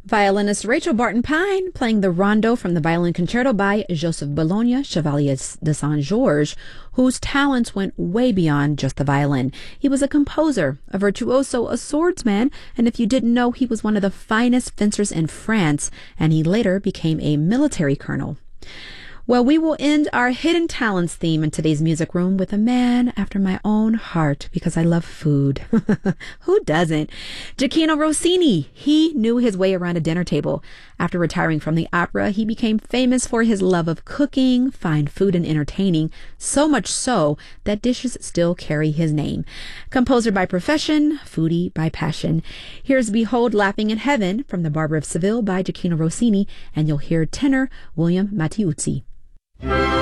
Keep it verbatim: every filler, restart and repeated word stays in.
Violinist Rachel Barton Pine playing the rondo from the violin concerto by Joseph Bologna, Chevalier de Saint-Georges, whose talents went way beyond just the violin. He was a composer, a virtuoso, a swordsman, and if you didn't know, he was one of the finest fencers in France, and he later became a military colonel. Well, we will end our hidden talents theme in today's music room with a man after my own heart because I love food. Who doesn't? Gioachino Rossini. He knew his way around a dinner table. After retiring from the opera, he became famous for his love of cooking, fine food, and entertaining, so much so that dishes still carry his name. Composer by profession, foodie by passion. Here's Behold Laughing in Heaven from The Barber of Seville by Gioachino Rossini, and you'll hear tenor William Mattiuzzi.